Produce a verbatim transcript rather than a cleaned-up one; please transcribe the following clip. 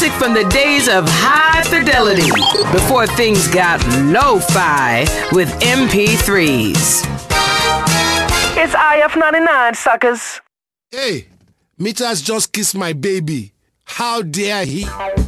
music from the days of high fidelity, before things got lo-fi with M P threes. It's I F ninety-nine, suckers. Hey, Meters just kissed my baby. How dare he?